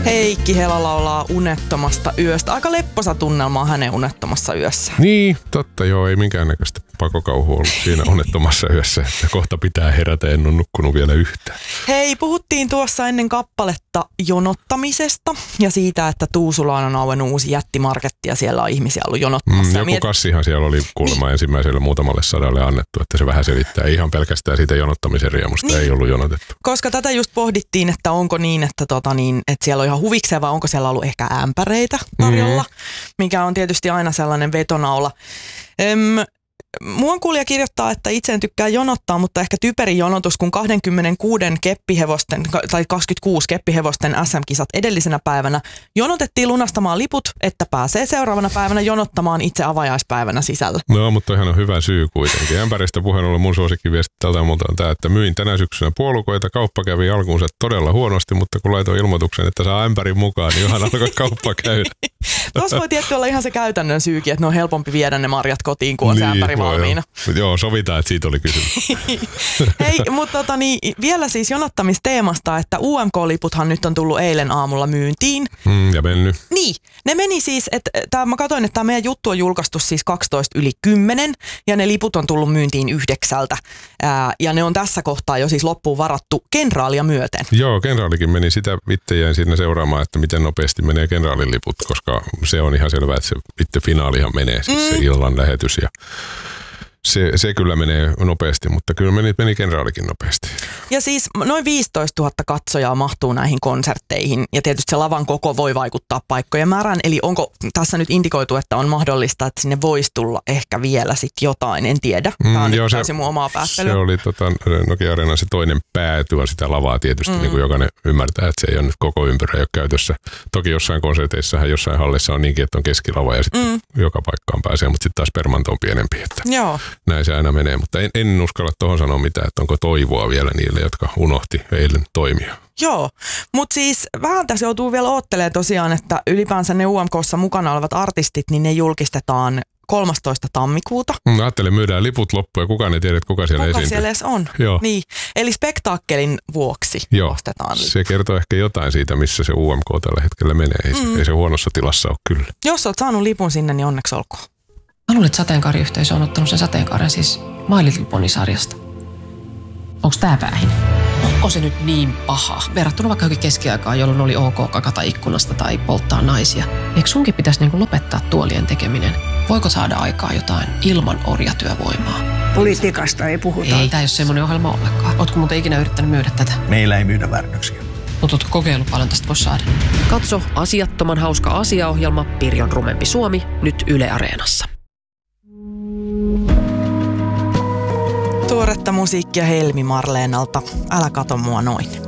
Heikki Hela laulaa Unettomasta yöstä. Aika lepposa tunnelma on hänen Unettomassa yössä. Niin, totta joo, ei minkäännäköistä pakokauhua ollut siinä Unettomassa yössä, että kohta pitää herätä, en ole nukkunut vielä yhtään. Hei, puhuttiin tuossa ennen kappaletta jonottamisesta ja siitä, että Tuusulaan on auennut uusi jättimarketti ja siellä on ihmisiä ollut jonottamassa. Joku kassihan siellä oli kuulemma ensimmäiselle muutamalle sadalle annettu, että se vähän selittää ihan pelkästään siitä jonottamisen riemusta, ei ollut jonotettu. Koska tätä just pohdittiin, että onko niin, että, että siellä on ihan huvikseen vai onko siellä ollut ehkä ämpäreitä tarjolla, mikä on tietysti aina sellainen vetonaula. Muuan kuulija kirjoittaa, että itse en tykkää jonottaa, mutta ehkä typerin jonotus, kun 26 keppihevosten SM-kisat edellisenä päivänä jonotettiin lunastamaan liput, että pääsee seuraavana päivänä jonottamaan itse avajaispäivänä sisällä. No, mutta ihan on hyvä syy kuitenkin. Ämpäristä puheen ollen mun suosikkiviesti tältä muuta on tämä, että myin tänä syksynä puolukoita. Kauppa kävi alkuunsa todella huonosti, mutta kun laitoin ilmoituksen, että saa ämpärin mukaan, niin ihan alkoi kauppa käydä. Tuossa voi tietty olla ihan se käytännön syykin, että ne on helpompi viedä ne marjat kotiin, kun on se ämpäri valmiina. Joo, sovitaan, että siitä oli kysymys. Hei, mutta vielä siis jonottamisteemasta, että UMK-liputhan nyt on tullut eilen aamulla myyntiin. Ja mennyt. Niin, ne meni siis, että mä katsoin, että tämä meidän juttu on julkaistu siis 12:10 ja ne liput on tullut myyntiin 9. Ja ne on tässä kohtaa jo siis loppuun varattu kenraalia myöten. Joo, kenraalikin meni sitä itse jäin siinä seuraamaan, että miten nopeasti menee kenraalin liput, koska se on ihan selvää, että se itse finaalihan menee, siis se illan lähetys ja se kyllä menee nopeasti, mutta kyllä meni kenraalikin nopeasti. Ja siis noin 15 000 katsojaa mahtuu näihin konsertteihin ja tietysti se lavan koko voi vaikuttaa paikkojen määrään. Eli onko tässä nyt indikoitu, että on mahdollista, että sinne voisi tulla ehkä vielä sitten jotain, en tiedä. Tämä on nyt täysin mun omaa päättelyä. Se oli Nokia-areenan se toinen päätyä sitä lavaa tietysti, niin kuin jokainen ymmärtää, että se ei ole nyt koko ympyrä ei ole käytössä. Toki jossain konserteissahan jossain hallissa on niinkin, että on keskilava ja sitten joka paikkaan pääsee, mutta sitten taas permanto on pienempi. Että joo. Näin se aina menee, mutta en uskalla tuohon sanoa mitään, että onko toivoa vielä niille, jotka unohti eilen toimia. Joo, mutta siis vähän tässä joutuu vielä odottelemaan tosiaan, että ylipäänsä ne UMK:ssa mukana olevat artistit, niin ne julkistetaan 13. tammikuuta. Ajattelin, myydään liput loppuun ja kukaan ei tiedä, että kuka siellä esiintyy. Kuka siellä edes on. Joo. Niin. Eli spektaakkelin vuoksi ostetaan liput. Se kertoo ehkä jotain siitä, missä se UMK tällä hetkellä menee. Ei se huonossa tilassa ole kyllä. Jos olet saanut lipun sinne, niin onneksi olkoon. Mä luulen, että sateenkaariyhteisö on ottanut sen sateenkaaren siis My Little Pony-sarjasta. Onks tää päähin? Onko se nyt niin paha? Verrattuna vaikka johonkin keskiaikaan, jolloin oli ok kakata ikkunasta tai polttaa naisia. Eikö sunkin pitäisi lopettaa tuolien tekeminen? Voiko saada aikaa jotain ilman orjatyövoimaa? Politiikasta ei puhuta. Ei, tää ei ole semmoinen ohjelma ollenkaan. Ootko muuten ikinä yrittänyt myydä tätä? Meillä ei myydä väärännöksiä. Mutta ootko kokeillut paljon tästä voisi saada? Katso asiattoman hauska asiaohjelma Pirjon rumempi Suomi nyt Yle Areenassa. Tuoretta musiikkia Helmi Marleenalta. Älä kato mua noin.